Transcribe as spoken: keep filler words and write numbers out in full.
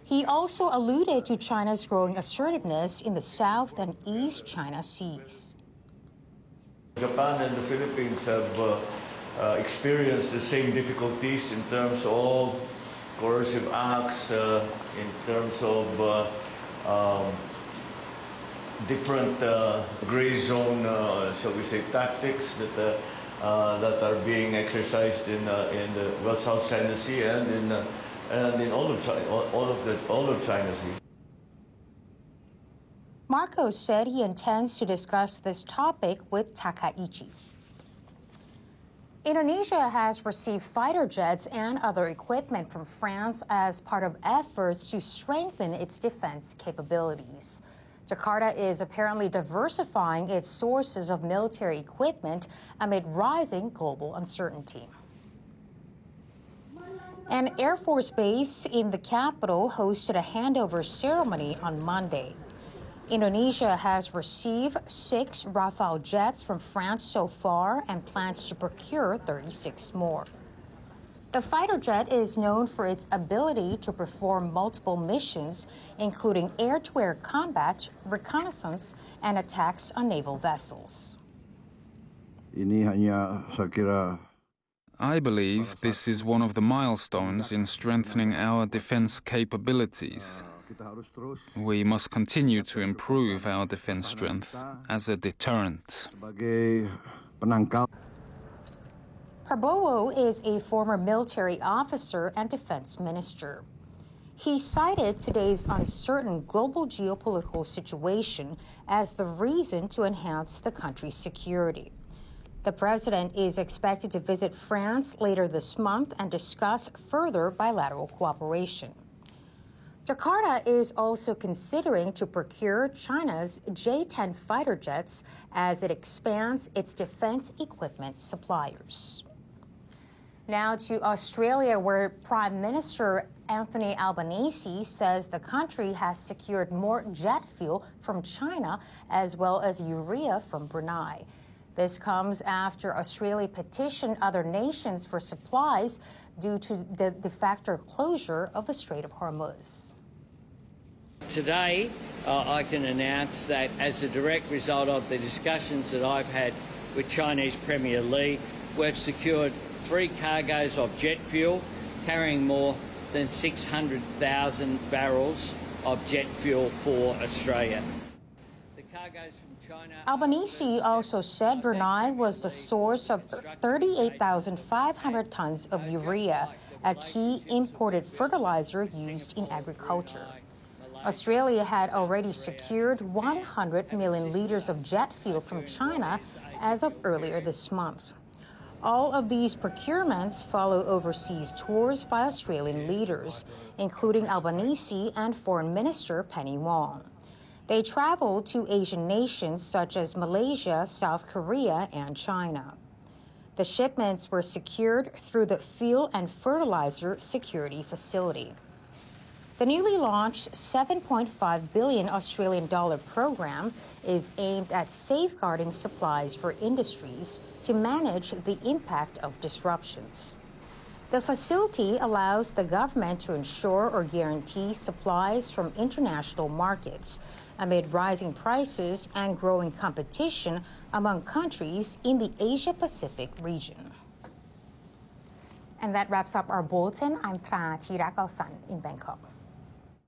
He also alluded to China's growing assertiveness in the South and East China Seas. Japan and the Philippines have uh, uh, experienced the same difficulties in terms of coercive acts, uh, in terms of uh, um, different uh, gray zone, uh, shall we say, tactics that uh, uh, that are being exercised in uh, in the well South China Sea and in uh, and in all of China, all of the all of China Sea. Marcos said he intends to discuss this topic with Takaichi. Indonesia has received fighter jets and other equipment from France as part of efforts to strengthen its defense capabilities. Jakarta is apparently diversifying its sources of military equipment amid rising global uncertainty. An Air Force base in the capital hosted a handover ceremony on Monday. Indonesia has received six Rafale jets from France so far and plans to procure thirty-six more. The fighter jet is known for its ability to perform multiple missions, including air-to-air combat, reconnaissance, and attacks on naval vessels. Ini hanya saya kira I believe this is one of the milestones in strengthening our defense capabilities. We must continue to improve our defense strength as a deterrent. Prabowo is a former military officer and defense minister. He cited today's uncertain global geopolitical situation as the reason to enhance the country's security. The president is expected to visit France later this month and discuss further bilateral cooperation. Jakarta is also considering to procure China's J ten fighter jets as it expands its defense equipment suppliers. Now to Australia, where Prime Minister Anthony Albanese says the country has secured more jet fuel from China as well as urea from Brunei. This comes after Australia petitioned other nations for supplies due to the de facto closure of the Strait of Hormuz. Today, uh, I can announce that as a direct result of the discussions that I've had with Chinese Premier Li, we've secured three cargoes of jet fuel carrying more than six hundred thousand barrels of jet fuel for Australia. The cargoes from China... Albanese also said Brunei was the source of thirty-eight thousand five hundred tons of urea, a key imported fertilizer used in agriculture. Australia had already secured one hundred million litres of jet fuel from China as of earlier this month. All of these procurements follow overseas tours by Australian leaders, including Albanese and Foreign Minister Penny Wong. They traveled to Asian nations such as Malaysia, South Korea, and China. The shipments were secured through the Fuel and Fertilizer Security Facility. The newly launched seven point five billion Australian dollar program is aimed at safeguarding supplies for industries to manage the impact of disruptions. The facility allows the government to ensure or guarantee supplies from international markets amid rising prices and growing competition among countries in the Asia-Pacific region. And that wraps up our bulletin. I'm Pra Chirakalsan in Bangkok.